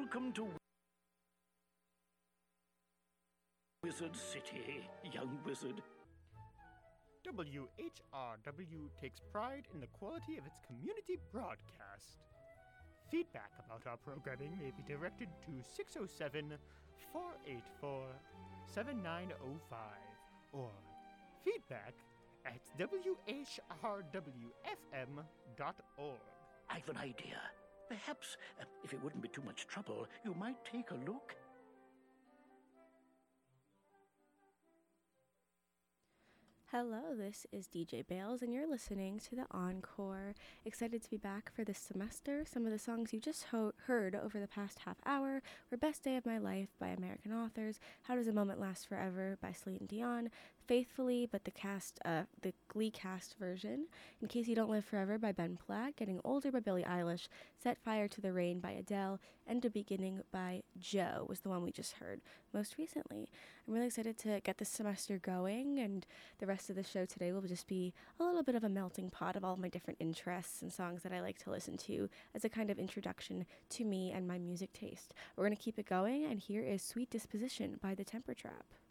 Welcome to Wizard City, young wizard. WHRW takes pride in the quality of its community broadcast. Feedback about our programming may be directed to 607-484-7905 or feedback at whrwfm.org. I've an idea. Perhaps, if it wouldn't be too much trouble, you might take a look. Hello, this is DJ Bales, and you're listening to the Encore. Excited to be back for this semester. Some of the songs you just heard over the past half hour were Best Day of My Life by American authors, How Does a Moment Last Forever by Celine Dion, Faithfully, but the Glee cast version, In Case You Don't Live Forever by Ben Platt, Getting Older by Billie Eilish, Set Fire to the Rain by Adele, and A Beginning by Joe was the one we just heard most recently. I'm really excited to get this semester going, and the rest of the show today will just be a little bit of a melting pot of all of my different interests and songs that I like to listen to as a kind of introduction to me and my music taste. We're going to keep it going, and here is Sweet Disposition by The Temper Trap.